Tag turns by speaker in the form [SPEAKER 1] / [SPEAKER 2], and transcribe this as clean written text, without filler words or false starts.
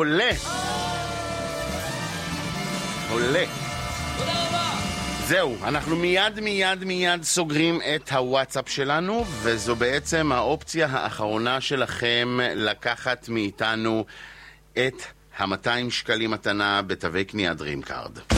[SPEAKER 1] עולה. עולה. זהו, אנחנו מיד סוגרים את הוואטסאפ שלנו, וזו בעצם האופציה האחרונה שלכם לקחת מאיתנו את ה-200 שקלים מתנה בתווי קנייה דרים קארד.